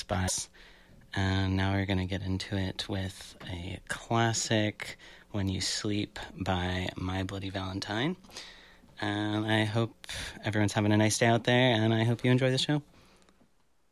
by. And now we're going to get into it with a classic, When You Sleep by My Bloody Valentine. And I hope everyone's having a nice day out there, and I hope you enjoy the show.